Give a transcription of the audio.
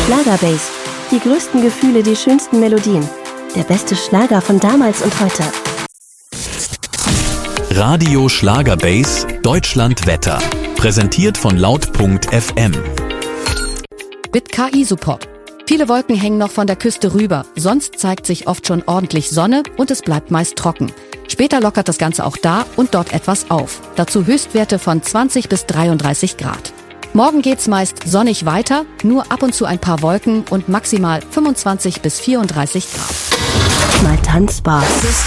Schlagerbase. Die größten Gefühle, die schönsten Melodien. Der beste Schlager von damals und heute. Radio Schlagerbase Deutschland Wetter. Präsentiert von laut.fm. Mit KI-Support. Viele Wolken hängen noch von der Küste rüber. Sonst zeigt sich oft schon ordentlich Sonne und es bleibt meist trocken. Später lockert das Ganze auch da und dort etwas auf. Dazu Höchstwerte von 20 bis 33 Grad. Morgen geht's meist sonnig weiter, nur ab und zu ein paar Wolken und maximal 25 bis 34 Grad. Mal tanzbar.